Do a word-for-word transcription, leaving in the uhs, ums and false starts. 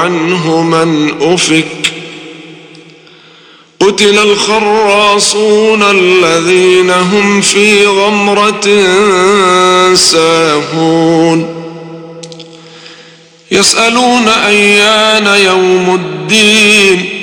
عنه من أفك قتل الخراصون الذين هم في غمرة ساهون يسألون أيان يوم الدين